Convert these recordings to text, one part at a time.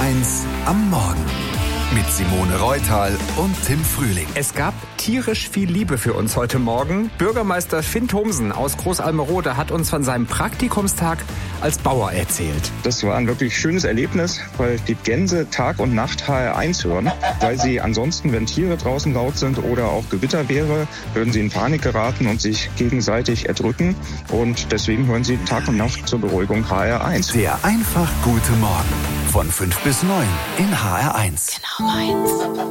HR1 am Morgen. Mit Simone Reutal und Tim Frühling. Es gab tierisch viel Liebe für uns heute Morgen. Bürgermeister Finn Thomsen aus Großalmerode hat uns von seinem Praktikumstag als Bauer erzählt. Das war ein wirklich schönes Erlebnis, weil die Gänse Tag und Nacht HR1 hören. Weil sie ansonsten, wenn Tiere draußen laut sind oder auch Gewitter wäre, würden sie in Panik geraten und sich gegenseitig erdrücken. Und deswegen hören sie Tag und Nacht zur Beruhigung HR1. Der einfach gute Morgen. Von 5 bis 9 in HR1. Genau meins.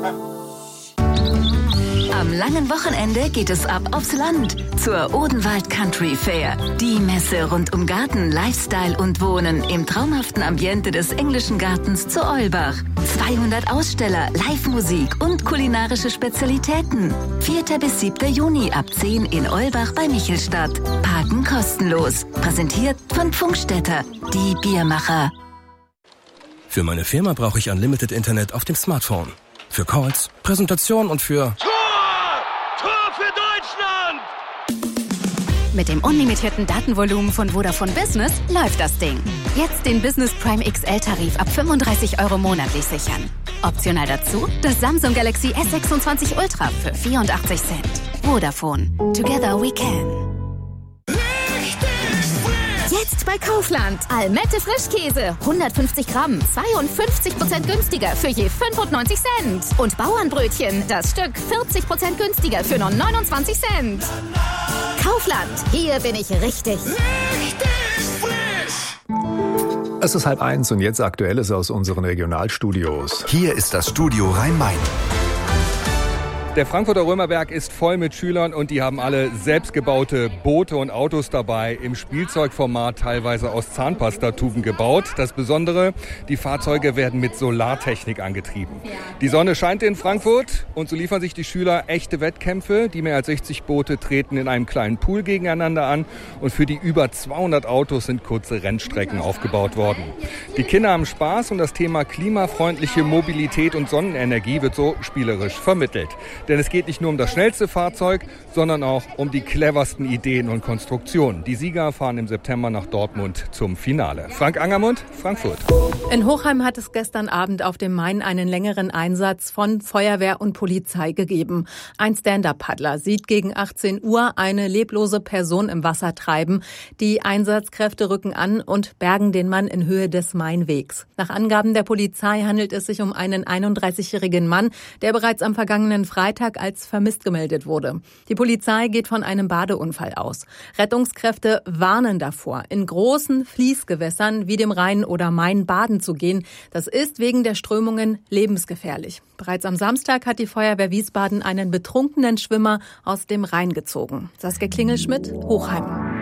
Am langen Wochenende geht es ab aufs Land zur Odenwald Country Fair. Die Messe rund um Garten, Lifestyle und Wohnen im traumhaften Ambiente des englischen Gartens zu Eulbach. 200 Aussteller, Live-Musik und kulinarische Spezialitäten. 4. bis 7. Juni ab 10 in Eulbach bei Michelstadt. Parken kostenlos. Präsentiert von Pfungstädter, die Biermacher. Für meine Firma brauche ich Unlimited Internet auf dem Smartphone. Für Calls, Präsentation und für... Tor für Deutschland! Mit dem unlimitierten Datenvolumen von Vodafone Business läuft das Ding. Jetzt den Business Prime XL-Tarif ab 35 € monatlich sichern. Optional dazu das Samsung Galaxy S26 Ultra für 84 Cent. Vodafone. Together we can. Jetzt bei Kaufland. Almette Frischkäse. 150 Gramm. 52% günstiger für je 95 Cent. Und Bauernbrötchen. Das Stück 40% günstiger für nur 29 Cent. Kaufland. Hier bin ich richtig. Es ist 12:30 und jetzt Aktuelles aus unseren Regionalstudios. Hier ist das Studio Rhein-Main. Der Frankfurter Römerberg ist voll mit Schülern und die haben alle selbstgebaute Boote und Autos dabei, im Spielzeugformat teilweise aus Zahnpastatuben gebaut. Das Besondere, die Fahrzeuge werden mit Solartechnik angetrieben. Die Sonne scheint in Frankfurt und so liefern sich die Schüler echte Wettkämpfe. Die mehr als 60 Boote treten in einem kleinen Pool gegeneinander an und für die über 200 Autos sind kurze Rennstrecken aufgebaut worden. Die Kinder haben Spaß und das Thema klimafreundliche Mobilität und Sonnenenergie wird so spielerisch vermittelt. Denn es geht nicht nur um das schnellste Fahrzeug, sondern auch um die cleversten Ideen und Konstruktionen. Die Sieger fahren im September nach Dortmund zum Finale. Frank Angermund, Frankfurt. In Hochheim hat es gestern Abend auf dem Main einen längeren Einsatz von Feuerwehr und Polizei gegeben. Ein Stand-Up-Paddler sieht gegen 18 Uhr eine leblose Person im Wasser treiben. Die Einsatzkräfte rücken an und bergen den Mann in Höhe des Mainwegs. Nach Angaben der Polizei handelt es sich um einen 31-jährigen Mann, der bereits am vergangenen Freitag als vermisst gemeldet wurde. Die Polizei geht von einem Badeunfall aus. Rettungskräfte warnen davor, in großen Fließgewässern wie dem Rhein oder Main baden zu gehen. Das ist wegen der Strömungen lebensgefährlich. Bereits am Samstag hat die Feuerwehr Wiesbaden einen betrunkenen Schwimmer aus dem Rhein gezogen. Saskia Klingelschmidt, Hochheim.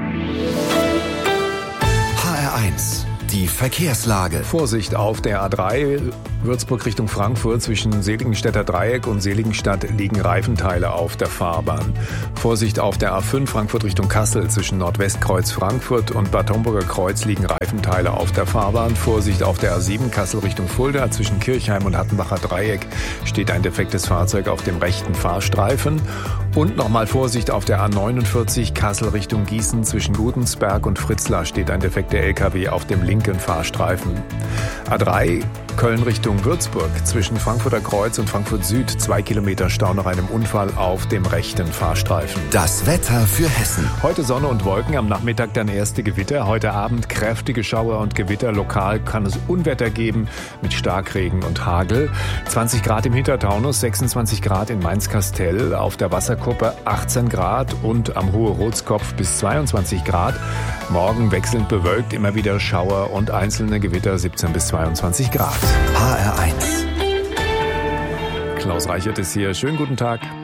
HR1. Die Verkehrslage. Vorsicht auf der A3 Würzburg Richtung Frankfurt. Zwischen Seligenstädter Dreieck und Seligenstadt liegen Reifenteile auf der Fahrbahn. Vorsicht auf der A5 Frankfurt Richtung Kassel. Zwischen Nordwestkreuz Frankfurt und Bad Homburger Kreuz liegen Reifenteile auf der Fahrbahn. Vorsicht auf der A7 Kassel Richtung Fulda. Zwischen Kirchheim und Hattenbacher Dreieck steht ein defektes Fahrzeug auf dem rechten Fahrstreifen. Und nochmal Vorsicht auf der A49 Kassel Richtung Gießen. Zwischen Gudensberg und Fritzlar steht ein defekter LKW auf dem linken Fahrstreifen. A3 Köln Richtung Würzburg. Zwischen Frankfurter Kreuz und Frankfurt Süd 2 Kilometer Stau nach einem Unfall auf dem rechten Fahrstreifen. Das Wetter für Hessen. Heute Sonne und Wolken, am Nachmittag dann erste Gewitter. Heute Abend kräftige Schauer und Gewitter. Lokal kann es Unwetter geben mit Starkregen und Hagel. 20 Grad im Hintertaunus, 26 Grad in Mainz-Kastell. Auf der Wasserkuppe 18 Grad und am Hohe Rotskopf bis 22 Grad. Morgen wechselnd bewölkt, immer wieder Schauer und einzelne Gewitter 17 bis 22 Grad. HR1. Klaus Reichert ist hier. Schönen guten Tag.